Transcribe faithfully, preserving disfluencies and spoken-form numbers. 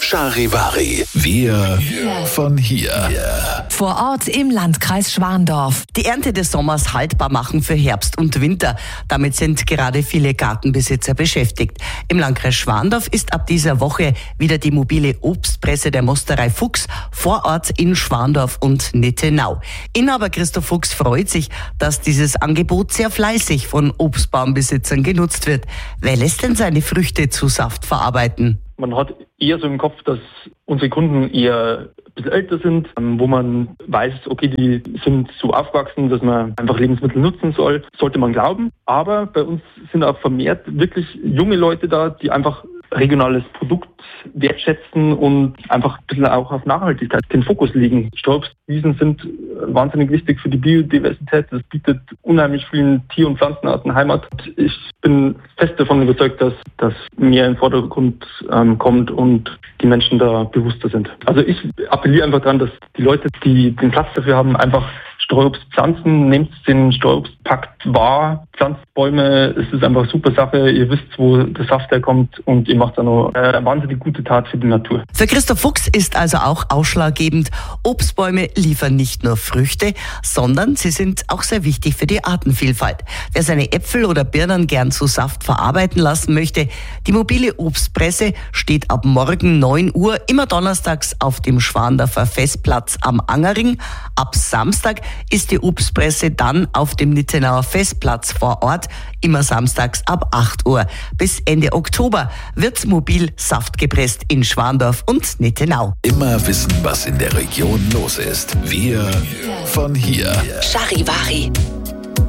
Charivari. Wir von hier. Vor Ort im Landkreis Schwandorf. Die Ernte des Sommers haltbar machen für Herbst und Winter. Damit sind gerade viele Gartenbesitzer beschäftigt. Im Landkreis Schwandorf ist ab dieser Woche wieder die mobile Obstpresse der Mosterei Fuchs vor Ort in Schwandorf und Nittenau. Inhaber Christoph Fuchs freut sich, dass dieses Angebot sehr fleißig von Obstbaumbesitzern genutzt wird. Wer lässt denn seine Früchte zu Saft verarbeiten? Man hat eher so im Kopf, dass unsere Kunden eher ein bisschen älter sind, wo man weiß, okay, die sind so aufgewachsen, dass man einfach Lebensmittel nutzen soll, sollte man glauben. Aber bei uns sind auch vermehrt wirklich junge Leute da, die einfach regionales Produkt wertschätzen und einfach ein bisschen auch auf Nachhaltigkeit den Fokus legen. Streuobstwiesen sind wahnsinnig wichtig für die Biodiversität. Das bietet unheimlich vielen Tier- und Pflanzenarten Heimat. Ich bin fest davon überzeugt, dass das mehr in den Vordergrund ähm, kommt und die Menschen da bewusster sind. Also ich appelliere einfach daran, dass die Leute, die den Platz dafür haben, einfach Streuobst pflanzen, nehmt den Streuobstpakt wahr, pflanzt Bäume, es ist einfach eine super Sache, ihr wisst, wo der Saft herkommt und ihr macht dann noch eine wahnsinnig gute Tat für die Natur. Für Christoph Fuchs ist also auch ausschlaggebend, Obstbäume liefern nicht nur Früchte, sondern sie sind auch sehr wichtig für die Artenvielfalt. Wer seine Äpfel oder Birnen gern zu Saft verarbeiten lassen möchte, die mobile Obstpresse steht ab morgen neun Uhr immer donnerstags auf dem Schwandorfer Festplatz am Angerring. Ab Samstag ist die Obstpresse dann auf dem Nittenauer Festplatz vor Ort, immer samstags ab acht Uhr. Bis Ende Oktober wird mobil Saft gepresst in Schwandorf und Nittenau. Immer wissen, was in der Region los ist. Wir von hier. Charivari.